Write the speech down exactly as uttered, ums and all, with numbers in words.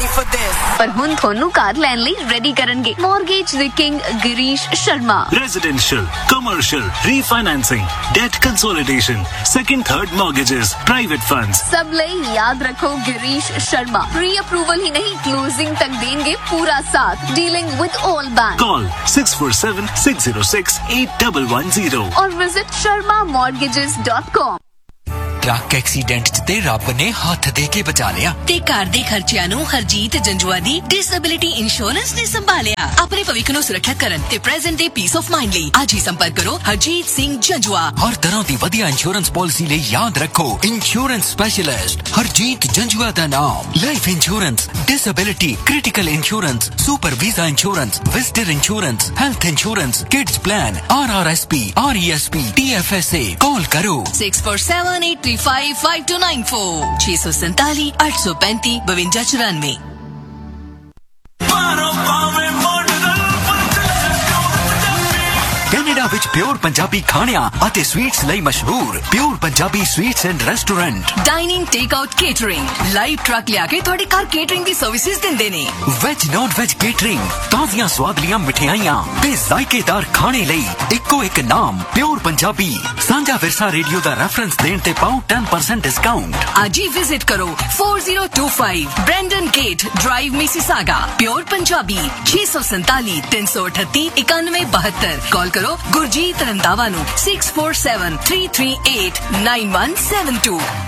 ready for this. पर हुन थोनू car लैन लई ready करनगे mortgage the king Girish Sharma. Residential, commercial, refinancing, debt consolidation, second third mortgages, private funds. सब लई याद रखो गिरीश शर्मा. प्री अप्रूवल ही नहीं क्लोजिंग तक देंगे पूरा साथ. Dealing with all bank. Call six four seven six zero six eight one one zero और visit Sharma mortgages dot com. Truck accident च ते रब ने हाथ दे के बचा लिया ते घर दे खर्चिਆਂ ਨੂੰ ਹਰਜੀਤ ਜੰਜੂਆ ਦੀ ਡਿਸੇਬਿਲਿਟੀ ਇੰਸ਼ੋਰੈਂਸ ਨੇ ਸੰਭਾਲਿਆ. ਆਪਣੇ ਭਵਿੱਖ ਨੂੰ ਸੁਰੱਖਿਅਤ ਕਰਨ ਤੇ ਪ੍ਰੈਜ਼ੈਂਟ ਦੇ ਪੀਸ ਆਫ ਮਾਈਂਡ ਲਈ ਅੱਜ ਹੀ ਸੰਪਰਕ ਕਰੋ ਹਰਜੀਤ ਸਿੰਘ ਜੰਜੂਆ. ਹਰ ਤਰ੍ਹਾਂ ਦੀ ਵਧੀਆ ਇੰਸ਼ੋਰੈਂਸ ਪਾਲਿਸੀ ਲਈ ਯਾਦ ਰੱਖੋ ਇੰਸ਼ੋਰੈਂਸ ਸਪੈਸ਼ਲਿਸਟ ਹਰਜੀਤ ਜੰਜੂਆ ਦਾ ਨਾਮ. Life insurance, disability, critical insurance, super visa insurance, visitor insurance, health insurance, kids plan, R R S P, R E S P, T F S A. ਕਾਲ ਕਰੋ six four seven eight three five five two nine four छह सौ सैंतालीस आठ सौ पैंतीस बवंजा चौरानवे. Canada ਵਿੱਚ pure Punjabi ਖਾਣਿਆਂ ਅਤੇ ਸਵੀਟਸ ਲਈ ਮਸ਼ਹੂਰ pure Punjabi sweets and restaurant. Dining take out catering live truck ਲਿਆ ਕੇ ਤੁਹਾਡੇ ਘਰ ਕੇਟਰਿੰਗ ਦੀ ਸਰਵਿਸਿਜ਼ ਦਿੰਦੇ ਨੇ. ਵੈਜ ਨਾਨ ਵੈਜ ਕੇਟਰਿੰਗ, ਤਾਜ਼ੀਆਂ ਸਵਾਦਲੀਆਂ ਮਿਠਾਈਆਂ ਤੇ ਜ਼ਾਇਕੇਦਾਰ ਖਾਣੇ ਲਈ ਇੱਕੋ ਇੱਕ ਨਾਮ ਪਿਓਰ ਪੰਜਾਬੀ. ਸਾਂਝਾ ਵਿਰਸਾ ਰੇਡੀਓ ਦਾ ਰੈਫਰੈਂਸ ਦੇਣ ਤੇ ਪਾਓ ten percent ਡਿਸਕਾਊਂਟ. ਅੱਜ ਹੀ ਵਿਜ਼ਿਟ ਕਰੋ four zero two five Brandon gate drive Mississauga. Pure Punjabi छह सौ सैंतालीस तीन सौ अठतीस इक्यानवे बहत्तर. कॉल करो गुरजीत रंधावा नु six four seven three three eight nine one seven two.